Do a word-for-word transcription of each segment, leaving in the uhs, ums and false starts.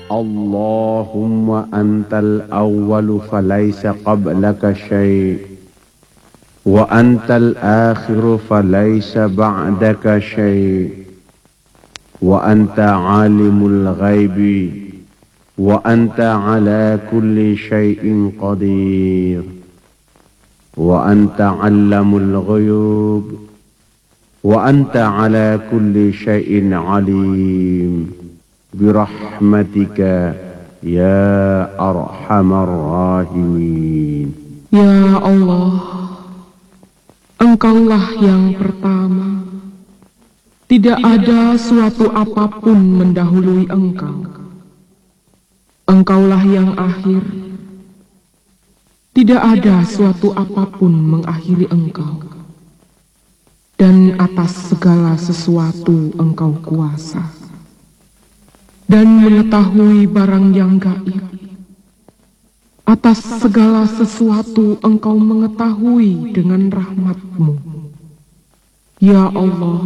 اللهم أنت الأول فليس قبلك شيء وأنت الآخر فليس بعدك شيء وأنت عالم الغيب وأنت على كل شيء قدير وأنت علم الغيوب وأنت على كل شيء عليم برحمتك يا أرحم الراحمين. Ya Allah, Engkaulah yang pertama, tidak ada suatu apapun mendahului Engkau. Engkaulah yang akhir, tidak ada suatu apapun mengakhiri Engkau. Dan atas segala sesuatu Engkau kuasa dan mengetahui barang yang gaib. Atas segala sesuatu Engkau mengetahui dengan rahmat-Mu. Ya Allah,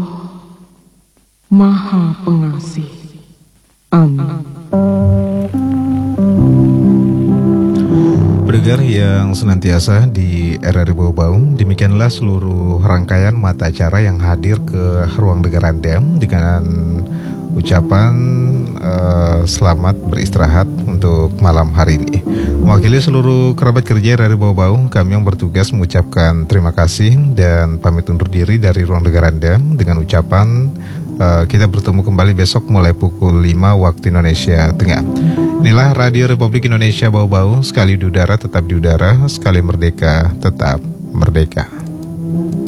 Maha Pengasih. Amin. Pendengar yang senantiasa di R R I Bau-Bau, demikianlah seluruh rangkaian mata acara yang hadir ke ruang dengar Anda dengan ucapan uh, selamat beristirahat untuk malam hari ini. Mewakili seluruh kerabat kerja R R I Bau-Bau, kami yang bertugas mengucapkan terima kasih dan pamit undur diri dari ruang dengar Anda dengan ucapan uh, kita bertemu kembali besok mulai pukul lima waktu Indonesia Tengah. Inilah Radio Republik Indonesia Bau-Bau, sekali di udara tetap di udara, sekali merdeka tetap merdeka.